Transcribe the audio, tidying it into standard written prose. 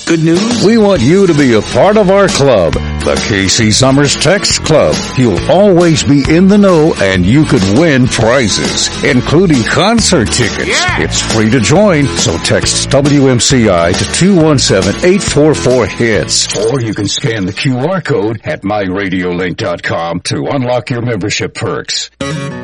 Good news? We want you to be a part of our club, the KC Summers Text Club. You'll always be in the know and you could win prizes, including concert tickets. Yeah. It's free to join, so text WMCI to 217-844-HITS. Or you can scan the QR code at myradiolink.com to unlock your membership perks.